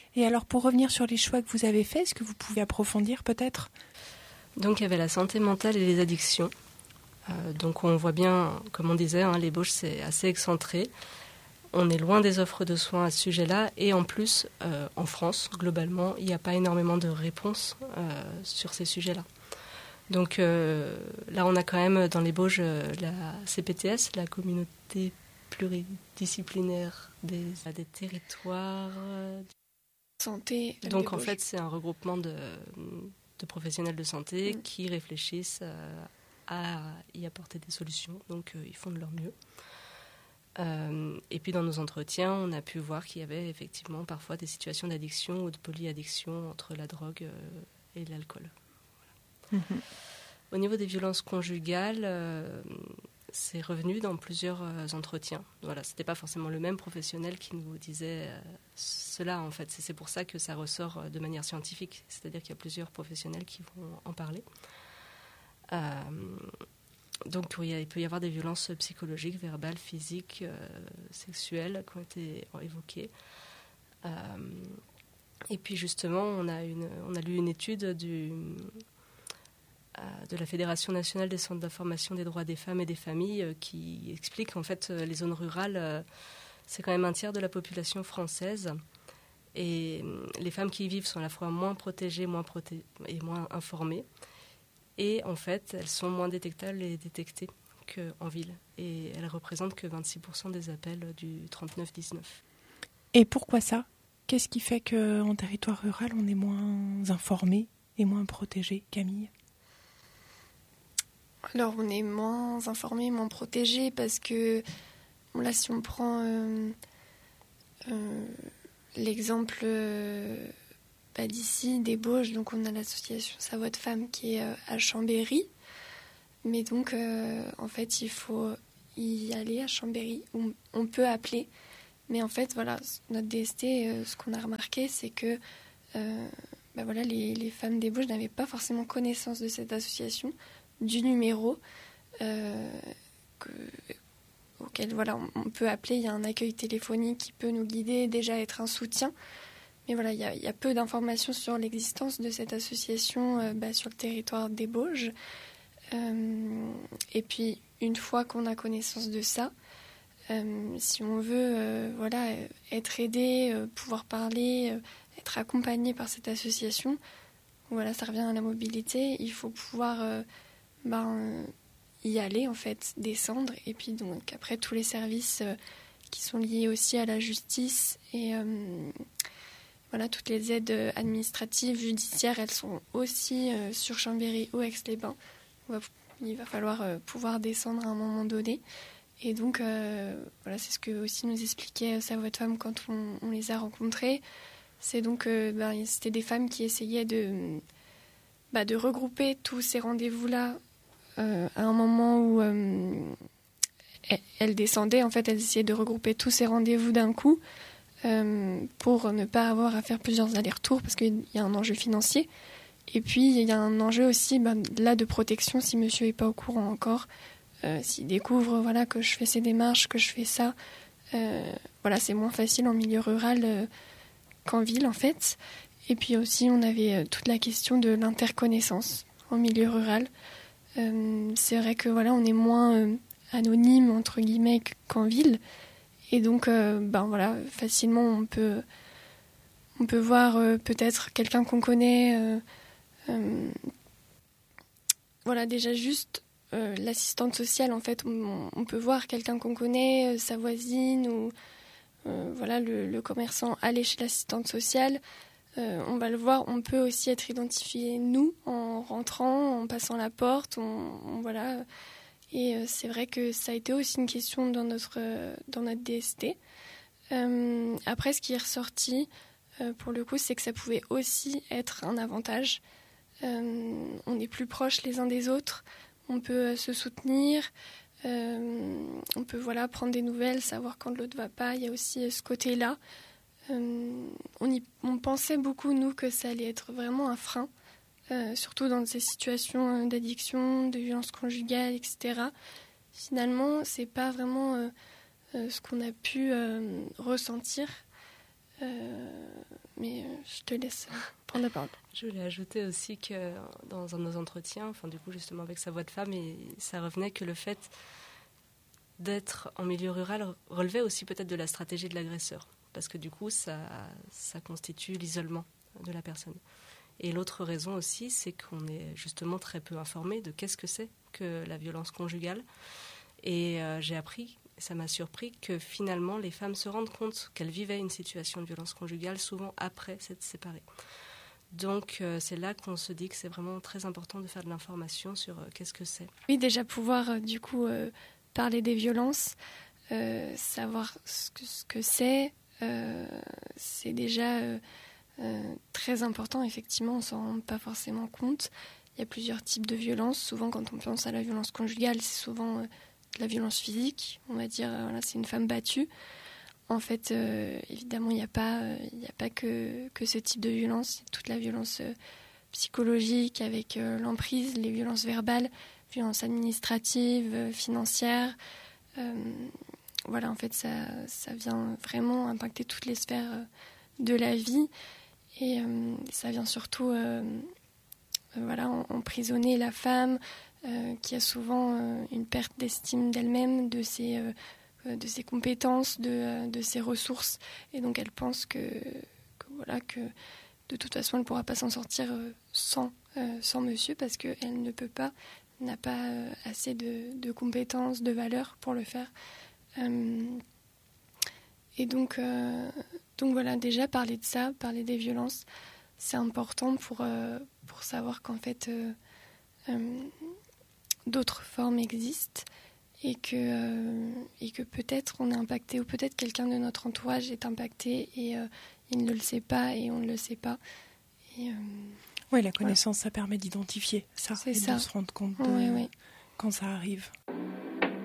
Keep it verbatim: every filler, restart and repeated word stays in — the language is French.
Et alors, pour revenir sur les choix que vous avez faits, est-ce que vous pouvez approfondir peut-être ? Donc, il y avait la santé mentale et les addictions. Euh, donc, on voit bien, comme on disait, hein, les Bauges, c'est assez excentré. On est loin des offres de soins à ce sujet-là. Et en plus, euh, en France, globalement, il n'y a pas énormément de réponses euh, sur ces sujets-là. Donc euh, là, on a quand même dans les Bauges la C P T S, la communauté pluridisciplinaire des, des territoires. Santé. Donc en fait, c'est un regroupement de, de professionnels de santé mmh. qui réfléchissent à y apporter des solutions. Donc euh, ils font de leur mieux. Euh, et puis dans nos entretiens, on a pu voir qu'il y avait effectivement parfois des situations d'addiction ou de polyaddiction entre la drogue euh, et l'alcool. Voilà. Mmh. Au niveau des violences conjugales, euh, c'est revenu dans plusieurs euh, entretiens. Voilà, c'était pas forcément le même professionnel qui nous disait euh, cela en fait. C'est, c'est pour ça que ça ressort de manière scientifique. C'est-à-dire qu'il y a plusieurs professionnels qui vont en parler. Euh, donc il peut y avoir des violences psychologiques, verbales, physiques, euh, sexuelles qui ont été évoquées. Euh, et puis justement, on a, une, on a lu une étude du, euh, de la Fédération nationale des centres d'information des droits des femmes et des familles euh, qui explique qu'en fait les zones rurales, euh, c'est quand même un tiers de la population française. Et euh, les femmes qui y vivent sont à la fois moins protégées moins proté- et moins informées. Et en fait, elles sont moins détectables et détectées qu'en ville. Et elles représentent que vingt-six pour cent des appels du trente-neuf dix-neuf. Et pourquoi ça ? Qu'est-ce qui fait qu'en territoire rural, on est moins informé et moins protégé, Camille ? Alors, on est moins informé, moins protégé parce que, bon, là, si on prend euh, euh, l'exemple... Euh, d'ici, des Bauges, donc on a l'association Sa Voix de Femme qui est à Chambéry. Mais donc, euh, en fait, il faut y aller à Chambéry. On, on peut appeler. Mais en fait, voilà, notre D S T, euh, ce qu'on a remarqué, c'est que euh, bah voilà, les, les femmes des Bauges n'avaient pas forcément connaissance de cette association, du numéro euh, que, auquel voilà, on, on peut appeler. Il y a un accueil téléphonique qui peut nous guider, déjà être un soutien. Mais voilà, il y, y a peu d'informations sur l'existence de cette association euh, bah, sur le territoire des Bauges. Euh, et puis, une fois qu'on a connaissance de ça, euh, si on veut euh, voilà, être aidé, euh, pouvoir parler, euh, être accompagné par cette association, voilà, ça revient à la mobilité, il faut pouvoir euh, ben, y aller, en fait, descendre. Et puis, donc, après, tous les services euh, qui sont liés aussi à la justice et... Euh, Voilà, toutes les aides administratives, judiciaires, elles sont aussi euh, sur Chambéry ou Aix-les-Bains. Va, il va falloir euh, pouvoir descendre à un moment donné. Et donc, euh, voilà, c'est ce que aussi nous expliquait Sa Voix de Femme quand on, on les a rencontrées. C'est donc, euh, ben, c'était des femmes qui essayaient de, bah, de regrouper tous ces rendez-vous-là euh, à un moment où euh, elles descendaient. En fait, elles essayaient de regrouper tous ces rendez-vous d'un coup. Euh, pour ne pas avoir à faire plusieurs allers-retours parce qu'il y a un enjeu financier et puis il y a un enjeu aussi ben, là de protection si monsieur n'est pas au courant encore, euh, s'il découvre voilà, que je fais ces démarches, que je fais ça, euh, voilà, c'est moins facile en milieu rural euh, qu'en ville en fait. Et puis aussi on avait euh, toute la question de l'interconnaissance en milieu rural. Euh, c'est vrai que voilà, on est moins euh, anonyme entre guillemets qu'en ville. Et donc, euh, ben voilà, facilement, on peut, on peut voir euh, peut-être quelqu'un qu'on connaît. Euh, euh, voilà, déjà juste euh, l'assistante sociale, en fait, on, on peut voir quelqu'un qu'on connaît, euh, sa voisine ou euh, voilà, le, le commerçant aller chez l'assistante sociale. Euh, on va le voir, on peut aussi être identifié, nous, en rentrant, en passant la porte, on, on voilà... Et euh, c'est vrai que ça a été aussi une question dans notre, euh, dans notre D S T. Euh, après, ce qui est ressorti, euh, pour le coup, c'est que ça pouvait aussi être un avantage. Euh, on est plus proches les uns des autres, on peut euh, se soutenir, euh, on peut voilà, prendre des nouvelles, savoir quand l'autre ne va pas. Il y a aussi euh, ce côté-là. Euh, on, y, on pensait beaucoup, nous, que ça allait être vraiment un frein. Euh, surtout dans ces situations d'addiction, de violence conjugale, et cetera. Finalement, c'est pas vraiment euh, euh, ce qu'on a pu euh, ressentir. Euh, mais euh, je te laisse prendre la parole. Je voulais ajouter aussi que dans un de nos entretiens, enfin du coup justement avec sa voix de femme, et ça revenait que le fait d'être en milieu rural relevait aussi peut-être de la stratégie de l'agresseur, parce que du coup ça, ça constitue l'isolement de la personne. Et l'autre raison aussi, c'est qu'on est justement très peu informé de qu'est-ce que c'est que la violence conjugale. Et euh, j'ai appris, ça m'a surpris, que finalement les femmes se rendent compte qu'elles vivaient une situation de violence conjugale souvent après s'être séparées. Donc euh, c'est là qu'on se dit que c'est vraiment très important de faire de l'information sur euh, qu'est-ce que c'est. Oui, déjà pouvoir euh, du coup euh, parler des violences, euh, savoir ce que, ce que c'est, euh, c'est déjà... Euh, Euh, très important, effectivement, on ne s'en rend pas forcément compte. Il y a plusieurs types de violences. Souvent, quand on pense à la violence conjugale, c'est souvent euh, de la violence physique. On va dire, euh, voilà, c'est une femme battue. En fait, euh, évidemment, il n'y a pas, euh, il n'y a pas que, que ce type de violence. Il y a toute la violence euh, psychologique avec euh, l'emprise, les violences verbales, violences administratives, euh, financières. Euh, voilà, en fait, ça, ça vient vraiment impacter toutes les sphères euh, de la vie. Et euh, ça vient surtout euh, euh, voilà, emprisonner la femme euh, qui a souvent euh, une perte d'estime d'elle-même, de ses, euh, de ses compétences, de, euh, de ses ressources. Et donc elle pense que, que, voilà, que de toute façon elle ne pourra pas s'en sortir euh, sans, euh, sans monsieur, parce qu'elle ne peut pas, n'a pas euh, assez de, de compétences, de valeurs pour le faire. Euh, et donc... Euh, Donc voilà, déjà parler de ça, parler des violences, c'est important pour, euh, pour savoir qu'en fait euh, euh, d'autres formes existent et que, euh, et que peut-être on est impacté ou peut-être quelqu'un de notre entourage est impacté et euh, il ne le sait pas et on ne le sait pas. Et, euh, oui, la connaissance, voilà. Ça permet d'identifier ça c'est et ça. de se rendre compte de, oui, oui. quand ça arrive.